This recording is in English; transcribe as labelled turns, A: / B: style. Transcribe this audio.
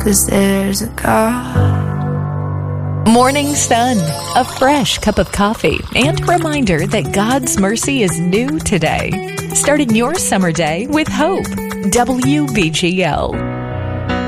A: 'cause there's a God.
B: Morning Sun, a fresh cup of coffee and a reminder that God's mercy is new today. Starting your summer day with hope. WBGL.